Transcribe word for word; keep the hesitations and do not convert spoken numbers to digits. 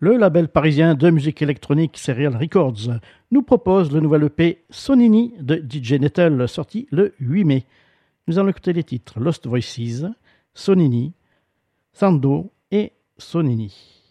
Le label parisien de musique électronique Serial Records nous propose le nouvel E P Sonini de D J Nettle, sorti le huit mai. Nous allons écouter les titres Lost Voices, Sonini, Sando et Sonini.